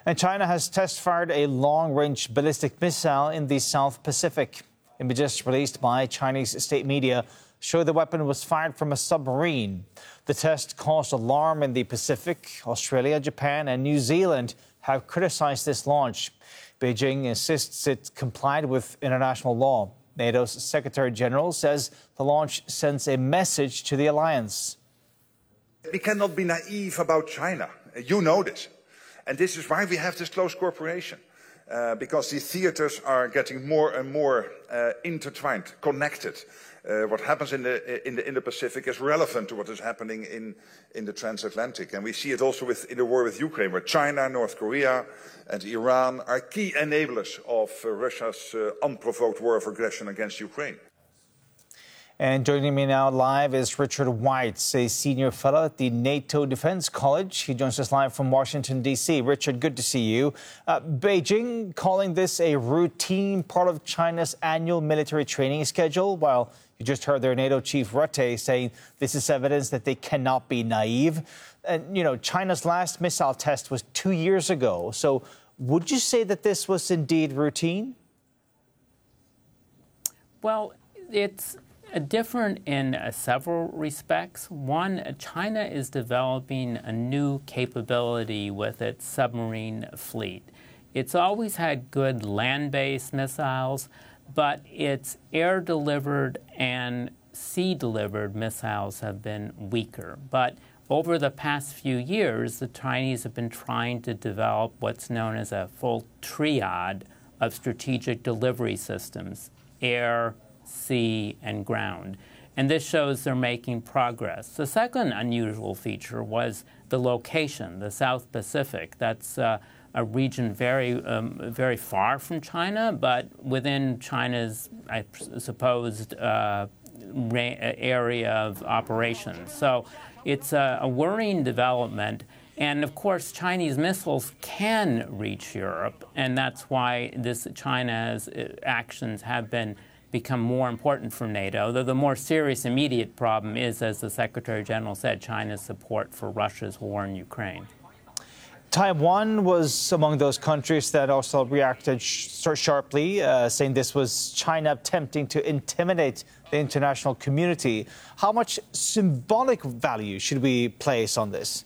And China has test-fired a long-range ballistic missile in the South Pacific. Images released by Chinese state media show the weapon was fired from a submarine. The test caused alarm in the Pacific. Australia, Japan and New Zealand have criticized this launch. Beijing insists it complied with international law. NATO's Secretary General says the launch sends a message to the alliance. We cannot be naive about China. You know this. And this is why we have this close cooperation. Because the theaters are getting more and more intertwined, connected. What happens in the Pacific is relevant to what is happening in the transatlantic. And we see it also in the war with Ukraine, where China, North Korea and Iran are key enablers of Russia's unprovoked war of aggression against Ukraine. And joining me now live is Richard Weitz, a senior fellow at the NATO Defense College. He joins us live from Washington, D.C. Richard, good to see you. Beijing calling this a routine part of China's annual military training schedule, while you just heard their NATO chief Rutte saying this is evidence that they cannot be naive. And, you know, China's last missile test was 2 years ago. So would you say that this was indeed routine? Well, it's different in several respects. One, China is developing a new capability with its submarine fleet. It's always had good land-based missiles, but its air-delivered and sea-delivered missiles have been weaker. But over the past few years, the Chinese have been trying to develop what's known as a full triad of strategic delivery systems: air, sea, and ground. And this shows they're making progress. The second unusual feature was the location, the South Pacific. That's a region very far from China, but within China's, I supposed, area of operations. So it's a worrying development. And of course, Chinese missiles can reach Europe, and that's why China's actions have become more important for NATO, though the more serious immediate problem is, as the Secretary General said, China's support for Russia's war in Ukraine. Taiwan was among those countries that also reacted sharply, saying this was China attempting to intimidate the international community. How much symbolic value should we place on this?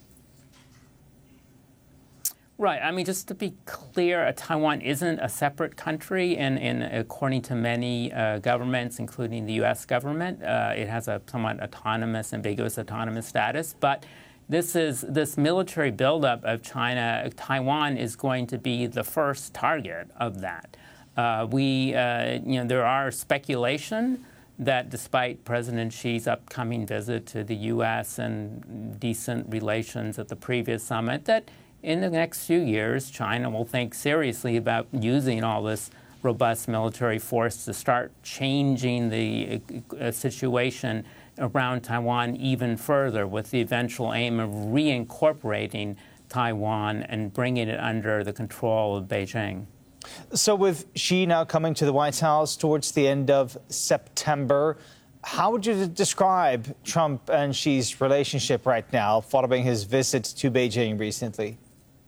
Right. I mean, just to be clear, Taiwan isn't a separate country, and according to many governments, including the U.S. government, it has a somewhat ambiguous autonomous status. But this military buildup of China, Taiwan is going to be the first target of that. There are speculation that despite President Xi's upcoming visit to the U.S. and decent relations at the previous summit, that in the next few years, China will think seriously about using all this robust military force to start changing the situation around Taiwan even further, with the eventual aim of reincorporating Taiwan and bringing it under the control of Beijing. So with Xi now coming to the White House towards the end of September, how would you describe Trump and Xi's relationship right now following his visit to Beijing recently?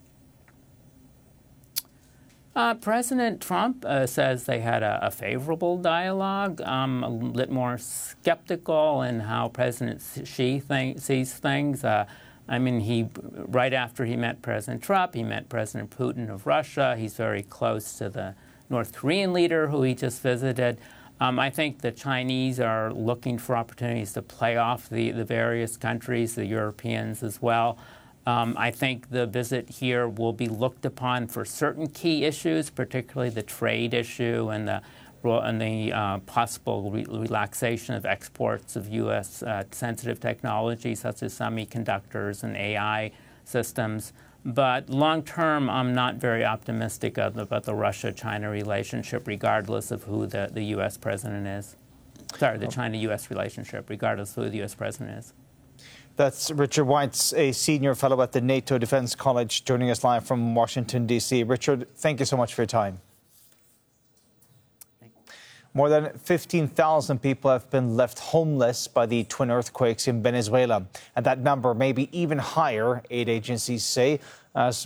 President Trump says they had a favorable dialogue. I'm a little more skeptical in how President Xi sees things. Right after he met President Trump, he met President Putin of Russia. He's very close to the North Korean leader who he just visited. I think the Chinese are looking for opportunities to play off the various countries, the Europeans as well. I think the visit here will be looked upon for certain key issues, particularly the trade issue and the possible relaxation of exports of U.S. sensitive technologies such as semiconductors and AI systems. But long term, I'm not very optimistic about the Russia-China relationship, regardless of who the U.S. president is. Sorry, the China-U.S. relationship, regardless of who the U.S. president is. That's Richard Weitz, a senior fellow at the NATO Defense College, joining us live from Washington, D.C. Richard, thank you so much for your time. More than 15,000 people have been left homeless by the twin earthquakes in Venezuela, and that number may be even higher, aid agencies say, as